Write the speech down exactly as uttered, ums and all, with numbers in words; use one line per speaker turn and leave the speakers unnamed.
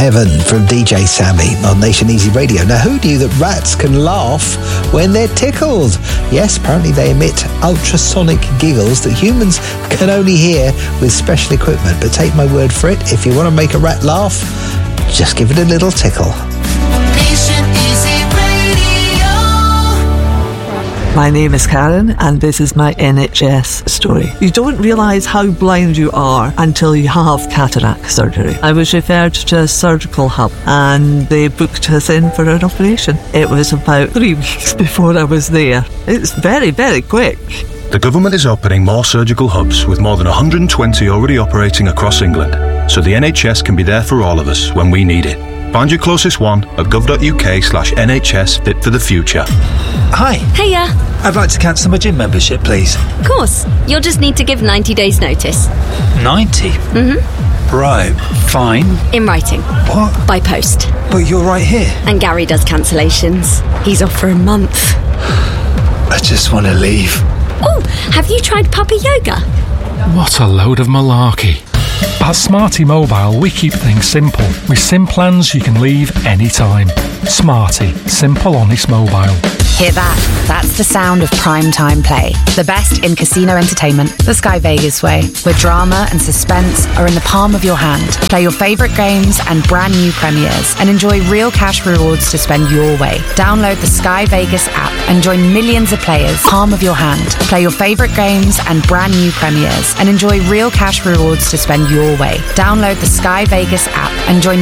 Heaven from D J Sammy on Nation Easy Radio. Now, who knew that rats can laugh when they're tickled? Yes, apparently they emit ultrasonic giggles that humans can only hear with special equipment. But take my word for it, if you want to make a rat laugh, just give it a little tickle.
Nation Easy Radio.
My name is Karen, and this is my N H S story. You don't realise how blind you are until you have cataract surgery. I was referred to a surgical hub, and they booked us in for an operation. It was about three weeks before I was there. It's very, very quick.
The government is opening more surgical hubs, with more than one hundred twenty already operating across England, so the N H S can be there for all of us when we need it. Find your closest one at gov.uk slash NHS Fit for the Future.
Hi.
Hiya.
I'd like to cancel my gym membership, please.
Of course. You'll just need to give ninety days notice.
ninety?
Mm-hmm.
Right, fine.
In writing.
What?
By post.
But you're right here.
And Gary does cancellations. He's off for a month.
I just want to leave.
Oh, have you tried puppy yoga?
What a load of malarkey. At Smarty Mobile, we keep things simple. With SIM plans you can leave anytime. Smarty. Simple, honest mobile.
Hear that? That's the sound of primetime play. The best in casino entertainment, the Sky Vegas way, where drama and suspense are in the palm of your hand. Play your favourite games and brand new premieres, and enjoy real cash rewards to spend your way. Download the Sky Vegas app and join millions of players, palm of your hand. Play your favourite games and brand new premieres, and enjoy real cash rewards to spend your way. Download the Sky Vegas app and join